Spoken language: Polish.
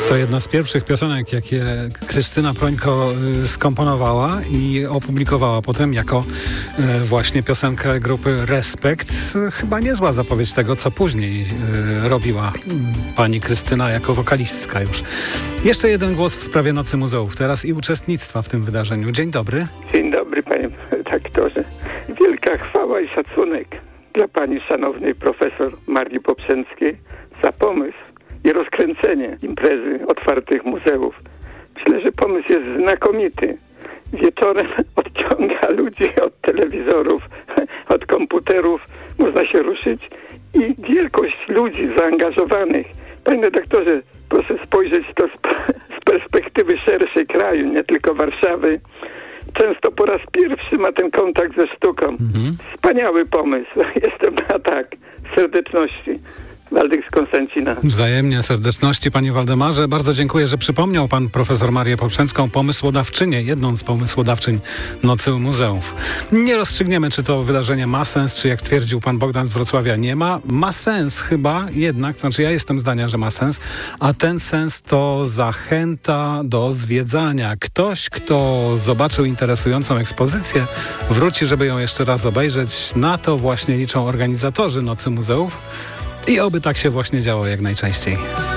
To jedna z pierwszych piosenek, jakie Krystyna Prońko skomponowała i opublikowała potem jako właśnie piosenkę grupy Respekt. Chyba niezła zapowiedź tego, co później robiła pani Krystyna jako wokalistka już. Jeszcze jeden głos w sprawie Nocy Muzeów teraz i uczestnictwa w tym wydarzeniu. Dzień dobry. Dzień dobry, panie redaktorze. Wielka chwała i szacunek dla pani szanownej profesor Marii Poprzęckiej za pomysł i rozkręcenie imprezy otwartych muzeów. Myślę, że pomysł jest znakomity. Wieczorem odciąga ludzi od telewizorów, od komputerów. Można się ruszyć i wielkość ludzi zaangażowanych. Panie redaktorze, proszę spojrzeć to z perspektywy szerszej kraju, nie tylko Warszawy. Często po raz pierwszy ma ten kontakt ze sztuką. Wspaniały pomysł. Jestem na tak. Serdeczności. Waldek z Konstancina. Wzajemnie serdeczności, panie Waldemarze. Bardzo dziękuję, że przypomniał pan profesor Marię Poprzęcką, pomysłodawczynię, jedną z pomysłodawczyń Nocy Muzeów. Nie rozstrzygniemy, czy to wydarzenie ma sens, czy jak twierdził pan Bogdan z Wrocławia, nie ma. Ma sens chyba jednak, znaczy ja jestem zdania, że ma sens, a ten sens to zachęta do zwiedzania. Ktoś, kto zobaczył interesującą ekspozycję, wróci, żeby ją jeszcze raz obejrzeć. Na to właśnie liczą organizatorzy Nocy Muzeów. I oby tak się właśnie działo jak najczęściej.